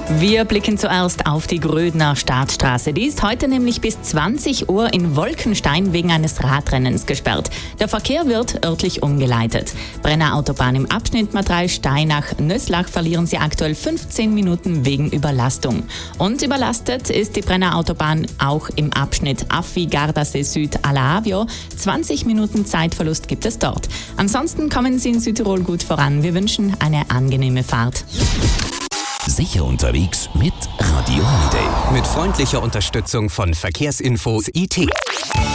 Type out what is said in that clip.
Wir blicken zuerst auf die Grödner Staatsstraße. Die ist heute nämlich bis 20 Uhr in Wolkenstein wegen eines Radrennens gesperrt. Der Verkehr wird örtlich umgeleitet. Brenner Autobahn im Abschnitt Matrei Steinach-Nöslach verlieren sie aktuell 15 Minuten wegen Überlastung. Und überlastet ist die Brenner Autobahn auch im Abschnitt Affi-Gardasee Süd-Alaavio. 20 Minuten Zeitverlust gibt es dort. Ansonsten kommen Sie in Südtirol gut voran. Wir wünschen eine angenehme Fahrt. Sicher unterwegs mit Radio Holiday. Mit freundlicher Unterstützung von Verkehrsinfo IT.